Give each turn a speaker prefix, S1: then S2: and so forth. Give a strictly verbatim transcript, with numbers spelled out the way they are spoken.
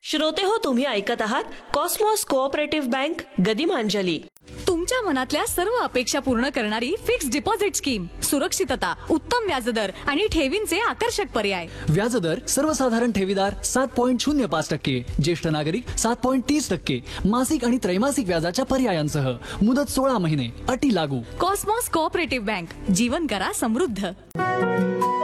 S1: श्रोते हो, तुम्ही ऐकत आहात कॉस्मॉस कोऑपरेटिव्ह बँक गदिमांजली.
S2: तुमच्या मनातल्या सर्व अपेक्षा पूर्ण करणारी फिक्स्ड डिपॉझिट स्कीम. सुरक्षितता, उत्तम व्याजदर आणि ठेवींचे आकर्षक पर्याय.
S3: व्याजदर सर्वसाधारण ठेवीदार सात पॉईंट शून्य पाच टक्के, ज्येष्ठ नागरिक सात पॉईंट तीस टक्के, मासिक आणि त्रैमासिक व्याजाच्या पर्यायांसह मुदत सोळा महिने, अटी लागू.
S2: कॉस्मॉस कोऑपरेटिव्ह बँक, जीवन करा समृद्ध.